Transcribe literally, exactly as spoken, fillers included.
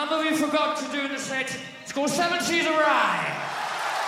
number we forgot to do in the set. It's called Seven Seas of Rye.